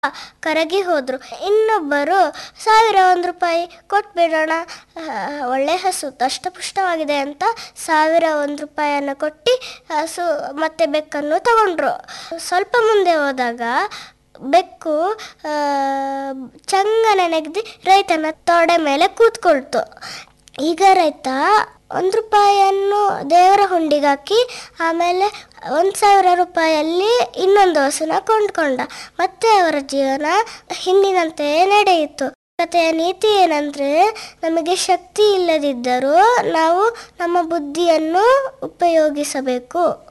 ಕರಗಿ ಹೋದರು. ಇನ್ನೊಬ್ಬರು 1,001 ಕೊಟ್ಬಿಡೋಣ, ಒಳ್ಳೆ ಹಸು ದಷ್ಟಪುಷ್ಟವಾಗಿದೆ ಅಂತ 1,001 ಕೊಟ್ಟು ಹಸು ಮತ್ತೆ ಬೆಕ್ಕನ್ನು ತಗೊಂಡ್ರು. ಸ್ವಲ್ಪ ಮುಂದೆ ಹೋದಾಗ ಬೆಕ್ಕು ಚಂಗನೆ ನೆಗೆದು ರೈತನ ತೊಡೆ ಮೇಲೆ ಕೂತ್ಕೊಳ್ತು. ಈಗ ರೈತ 1 ರೂಪಾಯಿಯನ್ನು ದೇವರ ಹುಂಡಿಗಾಕಿ ಆಮೇಲೆ 1,000 ರೂಪಾಯಲ್ಲಿ ಇನ್ನೊಂದು ಹಸುನ ಕೊಂಡ್ಕೊಂಡ. ಮತ್ತೆ ಅವರ ಜೀವನ ಹಿಂದಿನಂತೆಯೇ ನಡೆಯಿತು. ಕಥೆಯ ನೀತಿ ಏನಂದರೆ, ನಮಗೆ ಶಕ್ತಿ ಇಲ್ಲದಿದ್ದರೂ ನಾವು ನಮ್ಮ ಬುದ್ಧಿಯನ್ನು ಉಪಯೋಗಿಸಬೇಕು.